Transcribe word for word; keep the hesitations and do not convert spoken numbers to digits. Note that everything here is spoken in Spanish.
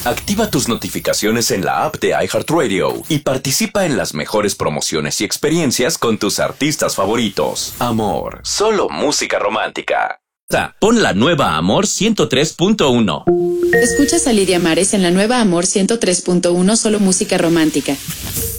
Activa tus notificaciones en la app de iHeartRadio y participa en las mejores promociones y experiencias con tus artistas favoritos. Amor, solo música romántica. Pon la nueva Amor ciento tres punto uno. Escuchas a Lidia Mares en la nueva Amor ciento tres punto uno, solo música romántica.